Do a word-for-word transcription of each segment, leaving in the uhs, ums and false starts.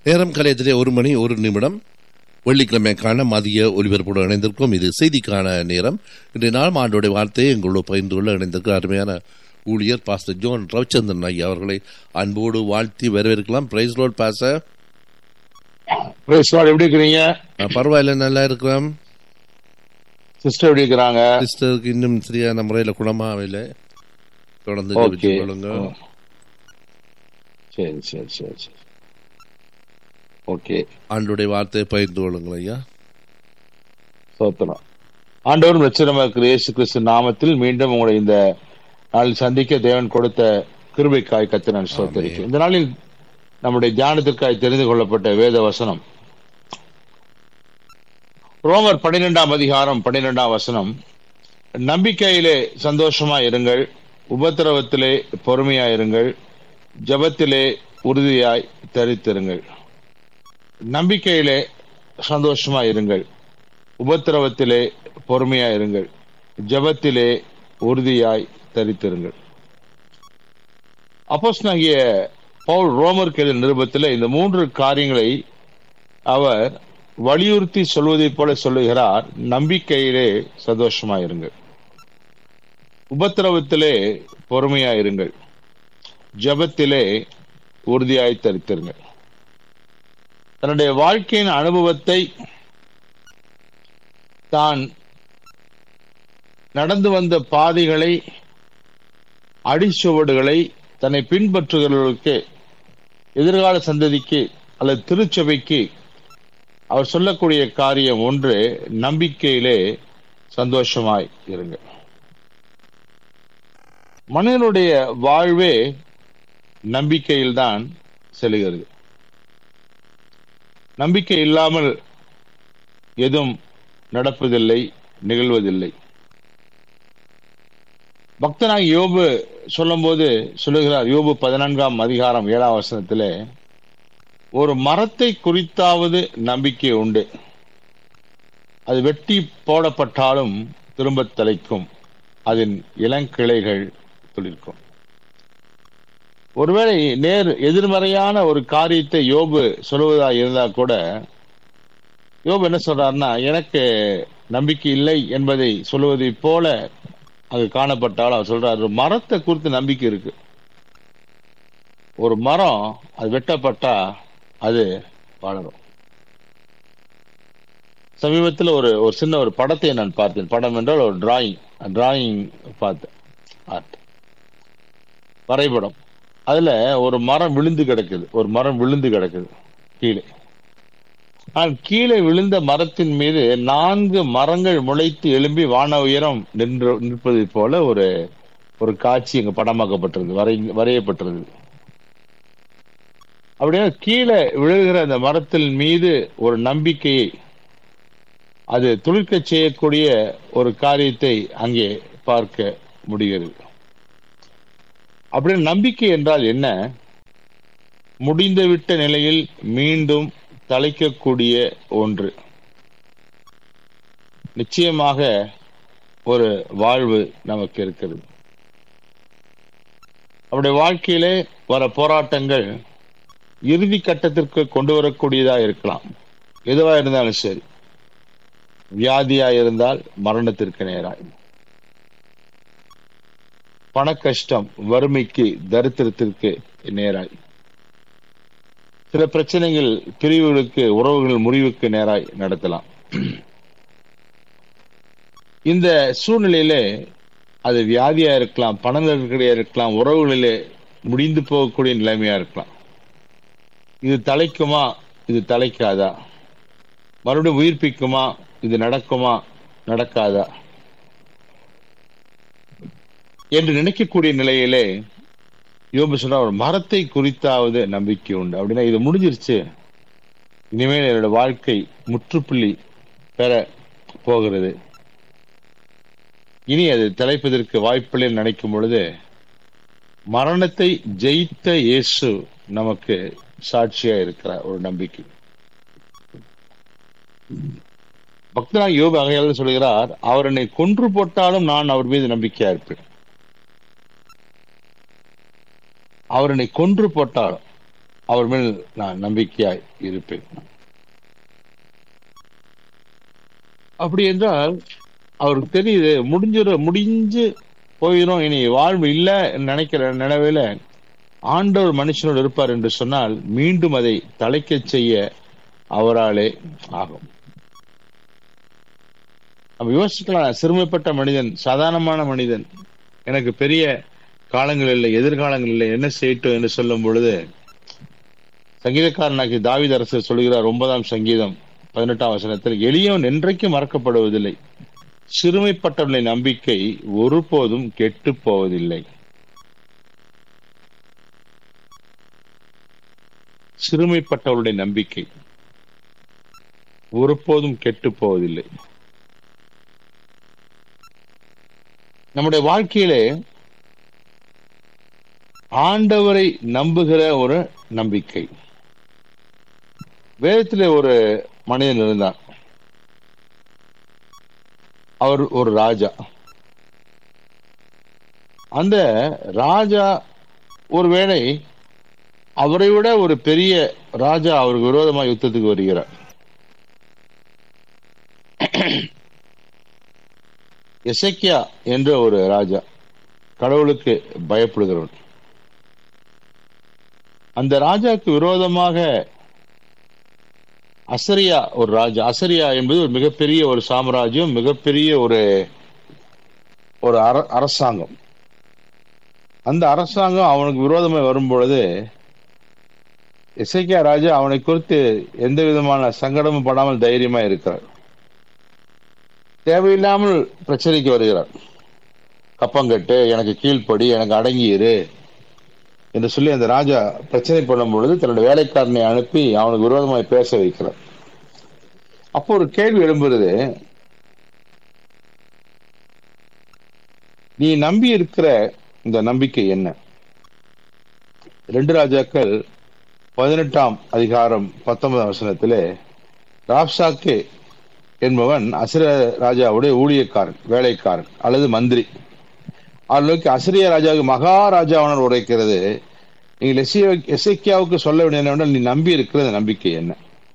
நேரம் கலையத்திலே ஒரு மணி ஒரு நிமிடம். வெள்ளிக்கிழமைக்கான மதிய ஒலிபரப்போடு இணைந்திருக்கும். இது செய்திக்கான நேரம். இன்றைய நாள் ஆண்டோடைய வார்த்தையை எங்களோடு பகிர்ந்து கொள்ள இணைந்திருக்கிற அருமையான ஊழியர் பாஸ்டர் ஜோன் ரவிச்சந்திரன் ஐயா அவர்களை அன்போடு வாழ்த்தி வரவேற்கலாம். Price Lord pastor. Price Lord. எப்படி இருக்கிறீங்க? பரவாயில்ல, நல்லா இருக்கிறோம். சிஸ்டர் எப்படி இருக்கிறாங்க? சிஸ்டருக்கு இன்னும் சரியான முறையில் குணமாகவில்லை. தொடர்ந்து ஜெபித்துக் கொள்ளுங்க. சரி சரி சரி சரி ஓகே. ஆண்டோடைய வார்த்தையை பகிர்ந்து கொள்ளுங்கள் ஐயா. சோத்திரம். ஆண்டவர் இரட்சகருமாகிய இயேசு கிறிஸ்து நாமத்தில் மீண்டும் உங்களை இந்த நாளில் சந்திக்க தேவன் கொடுத்த கிருபைக்காய் கர்த்தரை நான் ஸ்தோத்திரிக்கிறேன். இந்த நாளில் நம்முடைய தியானத்திற்காய் தெரிந்து கொள்ளப்பட்ட வேத வசனம் ரோமர் பன்னிரெண்டாம் அதிகாரம் பன்னிரெண்டாம் வசனம். நம்பிக்கையிலே சந்தோஷமா இருங்கள், உபத்திரவத்திலே பொறுமையா இருங்கள், ஜெபத்திலே உறுதியாய் தரித்திருங்கள். நம்பிக்கையிலே சந்தோஷமா இருங்கள், உபத்திரவத்திலே பொறுமையா இருங்கள், ஜெபத்திலே உறுதியாய் தரித்திருங்கள். அப்போஸ்தலனாகிய பவுல் ரோமருக்கு எழுதிய நிருபத்திலே இந்த மூன்று காரியங்களை அவர் வலியுறுத்தி சொல்வதைப் போல சொல்லுகிறார். நம்பிக்கையிலே சந்தோஷமா இருங்கள், உபத்திரவத்திலே பொறுமையா இருங்கள், ஜெபத்திலே உறுதியாய் தரித்திருங்கள். தன்னுடைய வாழ்க்கையின் அனுபவத்தை, தான் நடந்து வந்த பாதைகளை, அடிச்சுவடுகளை தன்னை பின்பற்றுகிறவர்களுக்கு, எதிர்கால சந்ததிக்கு அல்லது திருச்சபைக்கு அவர் சொல்லக்கூடிய காரியம் ஒன்று, நம்பிக்கையிலே சந்தோஷமாய் இருங்க. மனிதனுடைய வாழ்வே நம்பிக்கையில்தான் செல்கிறது. நம்பிக்கை இல்லாமல் எதுவும் நடப்பதில்லை, நிகழ்வதில்லை. பக்தனாக யோபு சொல்லும் போது சொல்லுகிறார், யோபு பதினான்காம் அதிகாரம் ஏழாம் வசனத்திலே, ஒரு மரத்தை குறித்தாவது நம்பிக்கை உண்டு, அது வெட்டி போடப்பட்டாலும் திரும்ப தலைக்கும், அதன் இளங்கிளைகள் துளிர்க்கும். ஒருவேளை நேர் எதிர்மறையான ஒரு காரியத்தை யோபு சொல்வதா இருந்தா கூட, யோபு என்ன சொல்றாருன்னா, எனக்கு நம்பிக்கை இல்லை என்பதை சொல்லுவதை போல அது காணப்பட்டாலும் அவர் சொல்றாரு, மரத்தை குறித்து நம்பிக்கை இருக்கு. ஒரு மரம் அது வெட்டப்பட்டா அது வளரும். சமீபத்தில் ஒரு ஒரு சின்ன ஒரு படத்தை நான் பார்த்தேன். படம் என்றால் ஒரு டிராயிங் டிராயிங் பார்த்தேன், ஆர்ட் வரைபடம். அதுல ஒரு மரம் விழுந்து கிடக்குது, ஒரு மரம் விழுந்து கிடக்குது கீழே. ஆனால் கீழே விழுந்த மரத்தின் மீது நான்கு மரங்கள் முளைத்து எழும்பி வான உயரம் நின்று நிற்பதை போல ஒரு ஒரு காட்சி இங்க படமாக்கப்பட்டிருக்கு, வரை வரையப்பட்டிருக்கு. அப்படியே கீழே விழுகிற அந்த மரத்தின் மீது ஒரு நம்பிக்கையை, அது துளிர்க்க செய்யக்கூடிய ஒரு காரியத்தை அங்கே பார்க்க முடிகிறது. அப்படி நம்பிக்கை என்றால் என்ன? முடிந்துவிட்ட நிலையில் மீண்டும் தலைக்கக்கூடிய ஒன்று. நிச்சயமாக ஒரு வாழ்வு நமக்கு இருக்கிறது. அவருடைய வாழ்க்கையிலே வர போராட்டங்கள் இறுதி கட்டத்திற்கு கொண்டு வரக்கூடியதா இருக்கலாம். எதுவா இருந்தாலும் சரி. வியாதியா இருந்தால் மரணத்திற்கு நேராய், பண கஷ்டம் வறுமைக்கு தரித்திரத்திற்கு நேராய், சில பிரச்சனைகள் பிரிவுகளுக்கு, உறவுகள் முறிவுக்கு நேராய் நடத்தலாம். இந்த சூழ்நிலையிலே அது வியாதியா இருக்கலாம், பண நெருக்கடியா இருக்கலாம், உறவுகளிலே முடிந்து போகக்கூடிய நிலைமையா இருக்கலாம். இது தலைக்குமா, இது தலைக்காதா, மறுபடியும் உயிர்ப்பிக்குமா, இது நடக்குமா, நடக்காதா என்று நினைக்கக்கூடிய நிலையிலே யோபு சொன்ன, ஒரு மரத்தை குறித்தாவது நம்பிக்கை உண்டு. அப்படின்னா இது முடிஞ்சிருச்சு, இனிமேல் என்னோட வாழ்க்கை முற்றுப்புள்ளி பெற போகிறது, இனி அது தலைப்பதற்கு வாய்ப்பில்லை நினைக்கும் பொழுது, மரணத்தை ஜெயித்த இயேசு நமக்கு சாட்சியா இருக்கிறார். ஒரு நம்பிக்கை. பக்தனாக யோபு ஆகையால் சொல்கிறார், அவர் என்னை கொன்று போட்டாலும் நான் அவர் மீது நம்பிக்கையா இருப்பேன். அவர் என்னை கொன்று போட்டாலும், அவர் மேல் நான் நம்பிக்கையாய் இருப்பேன். அப்படி என்றால் அவருக்கு தெரியுது, முடிஞ்சிட முடிஞ்சு போயிடும், இனி வாழ்வு இல்லை நினைக்கிற நிலவையில ஆண்டவர் மனுஷனோடு இருப்பார் என்று சொன்னால் மீண்டும் அதை தலைக்க செய்ய அவராலே ஆகும். நம்ம யோசிக்கலாம், சிறுமைப்பட்ட மனிதன், சாதாரணமான மனிதன், எனக்கு பெரிய காலங்கள் இல்லை, எதிர்காலங்கள் இல்லை, என்ன செய்யட்டும் என்று சொல்லும் பொழுது சங்கீதக்காரனாக்கி தாவீது அரசர் சொல்கிறார், ஒன்பதாம் சங்கீதம் பதினெட்டாம் வசனத்தில், எளியவன் என்றைக்கும் மறக்கப்படுவதில்லை, சிறுமைப்பட்டவர்களின் நம்பிக்கை ஒருபோதும் கெட்டு போவதில்லை. சிறுமைப்பட்டவருடைய நம்பிக்கை ஒருபோதும் கெட்டு போவதில்லை. நம்முடைய வாழ்க்கையிலே ஆண்டவரை நம்புகிற ஒரு நம்பிக்கை. வேதத்திலே ஒரு மனிதன் இருந்தார். அவர் ஒரு ராஜா. அந்த ராஜா ஒருவேளை அவரை விட ஒரு பெரிய ராஜா அவருக்கு விரோதமாக யுத்தத்துக்கு வருகிறார். எசேக்கியா என்ற ஒரு ராஜா, கடவுளுக்கு பயப்படுகிறவர். அந்த ராஜாக்கு விரோதமாக அசரியா ஒரு ராஜா, அசரியா என்பது ஒரு மிகப்பெரிய ஒரு சாம்ராஜ்யம், மிகப்பெரிய ஒரு ஒரு அரசாங்கம். அந்த அரசாங்கம் அவனுக்கு விரோதமாக வரும் பொழுது எசேக்கியா ராஜா அவனை குறித்து எந்த விதமான சங்கடமும் படாமல் தைரியமா இருக்கிறார். தேவையில்லாமல் பிரச்சனைக்கு வருகிறார். கப்பங்கட்டு, எனக்கு கீழ்ப்படி, எனக்கு அடங்கியிரு என்று சொல்லி அந்த ராஜா பிரச்சனை பண்ணும் பொழுது தன்னுடைய வேலைக்காரனை அனுப்பி அவனுக்கு விரோதமாய் பேச வைக்கிறார். அப்போ ஒரு கேள்வி எழும்புறது, நீ நம்பி இருக்கிற இந்த நம்பிக்கை என்ன? ரெண்டு ராஜாக்கள் பதினெட்டாம் அதிகாரம் பத்தொன்பதாம் வசனத்திலே ராப்சாக்கே என்பவன் அசிர ராஜாவுடைய ஊழியக்காரன், வேலைக்காரன் அல்லது மந்திரி. அவர்களுக்கு அசிரிய ராஜாவுக்கு மகாராஜாவனர் உரைக்கிறது, நீங்கள் எசேக்கியாவுக்கு சொல்ல வேண்டிய என்னவென்றால், நீ நம்பி இருக்கிற நம்பிக்கை என்ன?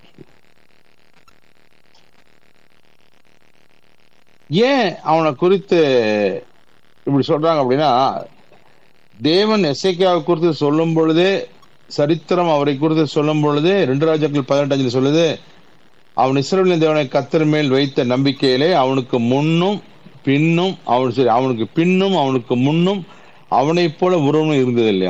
ஏன் அவனை குறித்து இப்படி சொல்றாங்க அப்படின்னா, தேவன் எசேக்கியாவை குறித்து சொல்லும் பொழுதே, சரித்திரம் அவரை குறித்து சொல்லும் பொழுது ரெண்டு ராஜாக்கள் பதினெட்டு சொல்லுது, அவன் இஸ்ரவேலின் தேவனை கர்த்தர் மேல் வைத்த நம்பிக்கையிலே அவனுக்கு முன்னும் பின்னும் அவன் சரி அவனுக்கு பின்னும் அவனுக்கு முன்னும் அவனை போல உறவும் இருந்தது இல்லையா?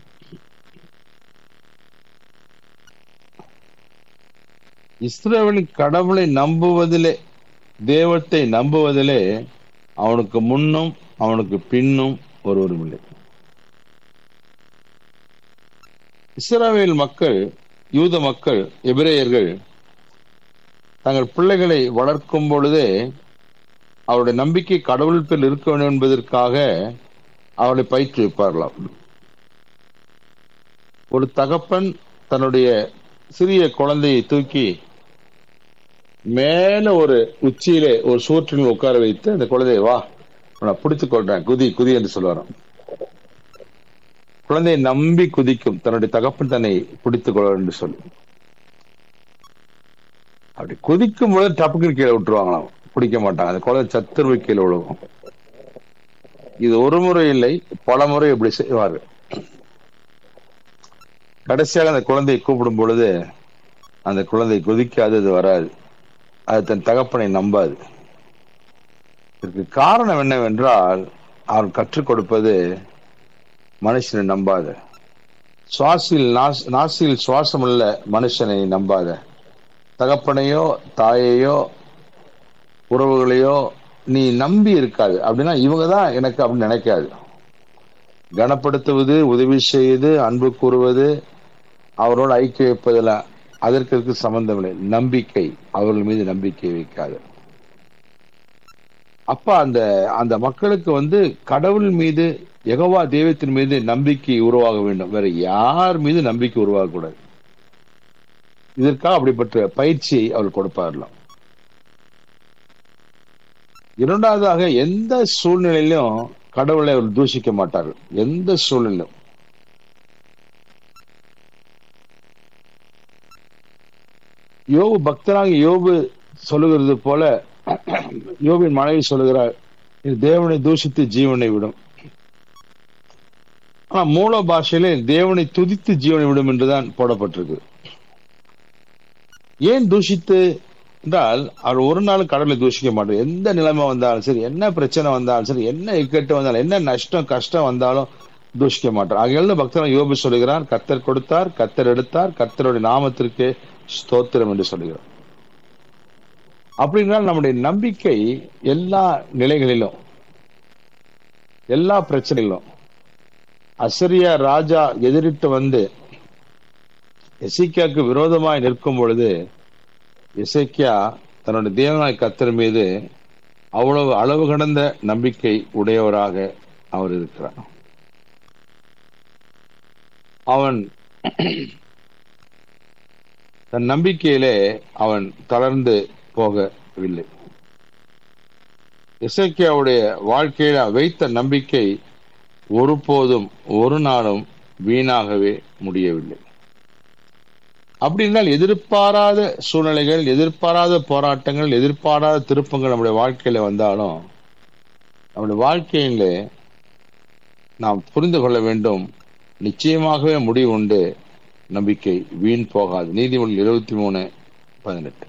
இஸ்ரவேலின் கடவுளை நம்புவதிலே, தேவத்தை நம்புவதிலே அவனுக்கு முன்னும் அவனுக்கு பின்னும் ஒருவரும் இல்லை. இஸ்ரவேல் மக்கள், யூத மக்கள், எபிரேயர்கள் தங்கள் பிள்ளைகளை வளர்க்கும் பொழுதே அவருடைய நம்பிக்கை கடவுள் பேர் இருக்க வேண்டும் என்பதற்காக அவளை பயிற்றுவிப்பார்களாம். ஒரு தகப்பன் தன்னுடைய சிறிய குழந்தையை தூக்கி மேல ஒரு உச்சியிலே ஒரு சூற்றில் உட்கார வைத்து அந்த குழந்தையை, வா நான் பிடித்துக் கொள்றேன், குதி குதி என்று சொல்லுவாராம். குழந்தையை நம்பி குதிக்கும், தன்னுடைய தகப்பன் தன்னை பிடித்துக் கொள்ள என்று சொல்லி. அப்படி குதிக்கும் பொழுது டப்புக்கு கீழே விட்டுருவாங்களாம், பிடிக்க மாட்டாங்க. அந்த குழந்தை சத்துருவை கீழே விழுகும். இது ஒரு முறை இல்லை, பல முறை இப்படி செய்வாரு. கடைசியாக அந்த குழந்தையை கூப்பிடும் பொழுது அந்த குழந்தை குதிக்காது, அது வராது, அது தன் தகப்பனை நம்பாது. இதற்கு காரணம் என்னவென்றால், அவன் கற்றுக் கொடுப்பது மனுஷனை நம்பாத, சுவாசில் நாசில் சுவாசம் உள்ள மனுஷனை நம்பாத, தகப்பனையோ தாயையோ உறவுகளையோ நீ நம்பி இருக்காது. அப்படின்னா இவங்கதான் எனக்கு அப்படின்னு நினைக்காது. கனப்படுத்துவது, உதவி செய்வது, அன்பு கூறுவது, அவரோடு ஐக்கிய வைப்பதில் அதற்கு சம்பந்தம் இல்லை. நம்பிக்கை, அவர்கள் மீது நம்பிக்கை வைக்காது. அப்ப அந்த அந்த மக்களுக்கு வந்து கடவுள் மீது, யெகோவா தெய்வத்தின் மீது நம்பிக்கை உருவாக வேண்டும், வேற யார் மீது நம்பிக்கை உருவாகக்கூடாது. இதற்காக அப்படிப்பட்ட பயிற்சியை அவர் கொடுப்பாரலாம். இரண்டாவதாக, எந்த சூழ்நிலையிலும் கடவுளை அவர் தூஷிக்க மாட்டார்கள். எந்த சூழ்நிலையும் யோபு பக்தனாக யோபு சொல்லுகிறது போல யோபின் மனைவி சொல்லுகிறார், இது தேவனை தூஷித்து ஜீவனை விடும். ஆனா மூல பாஷையிலே தேவனை துதித்து ஜீவனை விடும் என்றுதான் போடப்பட்டிருக்கு. ஏன் தூஷித்து என்றால், அவர் ஒரு நாள் கடவுளை தூஷிக்க மாட்டார். எந்த நிலைமை வந்தாலும் சரி, என்ன பிரச்சனை வந்தாலும் சரி, என்ன இக்கட்டு வந்தாலும், என்ன நஷ்டம் கஷ்டம் வந்தாலும் தூஷிக்க மாட்டார். ஆகையால் பக்தன் யோபு சொல்லுகிறார், கர்த்தர் கொடுத்தார், கர்த்தர் எடுத்தார், கர்த்தருடைய நாமத்திற்கு ஸ்தோத்திரம் என்று சொல்லுகிறார். அப்படின்னா நம்முடைய நம்பிக்கை எல்லா நிலைகளிலும், எல்லா பிரச்சனைகளிலும், அசரியா ராஜா எதிரிட்டு வந்து எசேக்கியாவுக்கு விரோதமாய் நிற்கும் பொழுது எசேக்கியா தன்னுடைய தேவனாய் கர்த்தர் மீது அவ்வளவு அளவு கடந்த நம்பிக்கை உடையவராக அவர் இருக்கிறார். அவன் தன் நம்பிக்கையிலே அவன் தளர்ந்து போகவில்லை. எசேக்கியாவுடைய வாழ்க்கையில வைத்த நம்பிக்கை ஒருபோதும் ஒரு நாளும் வீணாகவே முடியவில்லை. அப்படி என்றால் எதிர்பாராத சூழ்நிலைகள், எதிர்பாராத போராட்டங்கள், எதிர்பாராத திருப்பங்கள் நம்முடைய வாழ்க்கையில வந்தாலும் நம்முடைய வாழ்க்கையில நாம் புரிந்து கொள்ள வேண்டும், நிச்சயமாகவே முடிவு உண்டு, நம்பிக்கை வீண் போகாது. நீதிமொழி இருபத்தி மூணு பதினெட்டு.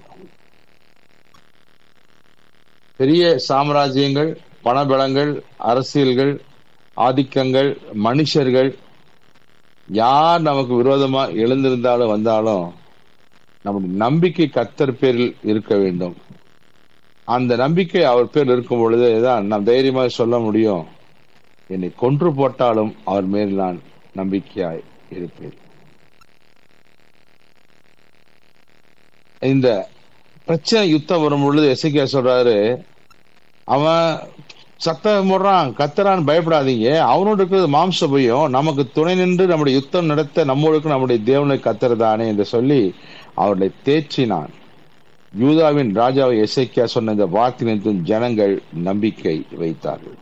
பெரிய சாம்ராஜ்யங்கள், பணபலங்கள், அரசியல்கள், ஆதிக்கங்கள், மனுஷர்கள் யார் நமக்கு விரோதமா எழுந்திருந்தாலும் வந்தாலும் நம்முடைய நம்பிக்கை கர்த்தர் பேரில் இருக்க வேண்டும். அந்த நம்பிக்கை அவர் பேர் இருக்கும் பொழுதுதான் நாம் தைரியமாக சொல்ல முடியும், என்னை கொன்று போட்டாலும் அவர் மேல் நான் நம்பிக்கையாய் இருப்பேன். இந்த பிரச்சனை யுத்தம் வரும் பொழுது எசேக்கியா சொல்றாரு, அவன் சத்தம் போடுறான், கத்தரான், பயப்படாதீங்க, அவனோடு இருக்கிறது மாம்ச பயம், நமக்கு துணை நின்று நம்முடைய யுத்தம் நடத்த நம்மளுக்கு நம்முடைய தேவனை கத்தர்தானே என்று சொல்லி அவர்களை தேற்றினான். யூதாவின் ராஜாவை எசேக்கியா சொன்ன இந்த வார்த்தையின் ஜனங்கள் நம்பிக்கை வைத்தார்கள்.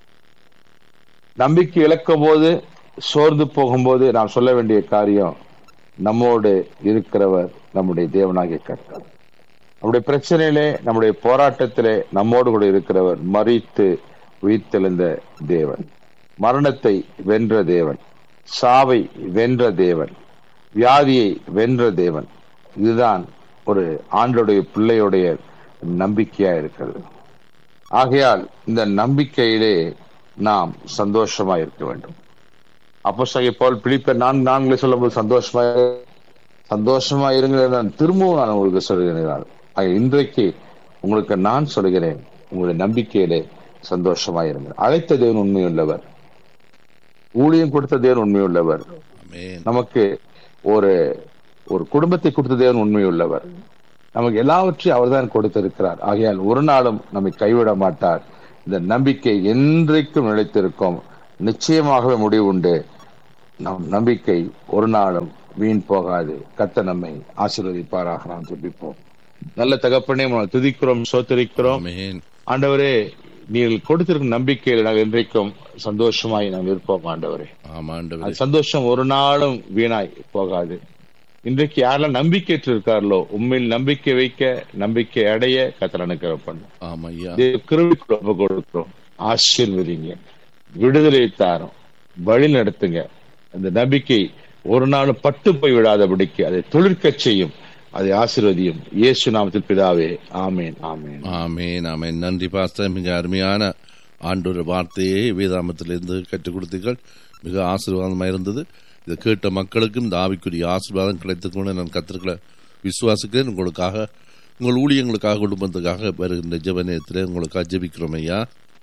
நம்பிக்கை இழக்கும் போது, சோர்ந்து போகும்போது நாம் சொல்ல வேண்டிய காரியம், நம்மோடு இருக்கிறவர் நம்முடைய தேவனாகிய கர்த்தர். நம்முடைய பிரச்சனையிலே, நம்முடைய போராட்டத்திலே நம்மோடு கூட இருக்கிறவர் மரித்து உயிர்த்தெழுந்த தேவன், மரணத்தை வென்ற தேவன், சாவை வென்ற தேவன், வியாதியை வென்ற தேவன். இதுதான் ஒரு ஆண்டோடைய பிள்ளையுடைய நம்பிக்கையா இருக்கிறது. ஆகையால் இந்த நம்பிக்கையிலே நாம் சந்தோஷமா இருக்க வேண்டும். அப்போஸ்தலனாகிய பவுல் பிலிப்பியர் நான்கு நான்குல சொல்லும்போது சந்தோஷமா சந்தோஷமா இருங்க, நான் திரும்பவும் நான் உங்களுக்கு சொல்கிறேன். இன்றைக்கு உங்களுக்கு நான் சொல்கிறேன், உங்களுடைய நம்பிக்கையிலே சந்தோஷமா இருங்க. அழைத்த தேவன் உண்மையுள்ளவர், ஊழியம் கொடுத்த தேவன் உண்மையுள்ளவர், நமக்கு ஒரு ஒரு குடும்பத்தை கொடுத்த தேவன் உண்மையுள்ளவர், நமக்கு எல்லாவற்றையும் அவர் தான் கொடுத்திருக்கிறார். ஆகையால் ஒரு நாளும் நம்மை கைவிட மாட்டார். இந்த நம்பிக்கை என்றைக்கும் நிலைத்திருக்கும். நிச்சயமாகவே முடிவு உண்டு. நம் நம்பிக்கை ஒரு நாளும் வீண் போகாது. கர்த்தர் நம்மை ஆசீர்வதிப்பாராக. நாம் துதிப்போம். நல்ல தகப்பனே, துதிக்கிறோம், சோத்தரிக்கிறோம். ஆண்டவரே, நீங்கள் கொடுத்திருக்கும் நம்பிக்கையில் நாங்கள் இன்றைக்கும் சந்தோஷமாய் நாம் இருப்போம். ஆண்டவரே, சந்தோஷம் ஒரு நாளும் வீணாய் போகாது. இன்றைக்கு யாரெல்லாம் நம்பிக்கையற்று இருக்கார்களோ, உண்மையில் நம்பிக்கை வைக்க, நம்பிக்கை அடைய கர்த்தர் அனுக்கிரகம் பண்ணும். கிருபைக்கு கொடுக்கிறோம். ஆசீர்வதிங்க, விடுதலை தாரும், வழி நடத்துங்க. அந்த நம்பிக்கை ஒரு நாளும் பட்டு போய் விடாதபடிக்கு அதை துளிர்க்க செய்யும். அதை ஆசீர்வதியும். இயேசு நாமத்தில் பிதாவே, ஆமேன், ஆமேன், ஆமேன், ஆமேன். நன்றி பாஸ்டர். மிக அருமையான ஆண்டோட வார்த்தையை வேதாமத்திலிருந்து கற்றுக் கொடுத்தீர்கள். மிக ஆசீர்வாதமாக இருந்தது. இதை கேட்ட மக்களுக்கும் இந்த ஆவிக்குரிய ஆசீர்வாதம் கிடைத்துக்கொண்டு நான் கத்திருக்கல விசுவாசிக்கிறேன். உங்களுக்காக, உங்கள் ஊழியங்களுக்காக, குடும்பத்துக்காக வருகின்ற ஜெப நேரத்தில் உங்களுக்காக ஜெபிக்கிறோம் ஐயா.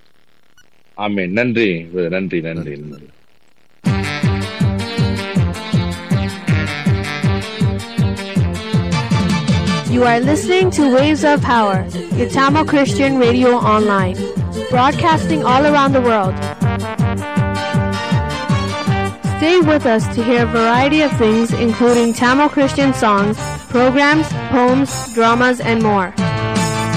ஆமேன். நன்றி, நன்றி, நன்றி, நன்றி. You are listening to Waves of Power, your Tamil Christian radio online, broadcasting all around the world. Stay with us to hear a variety of things, including Tamil Christian songs, programs, poems, dramas, and more.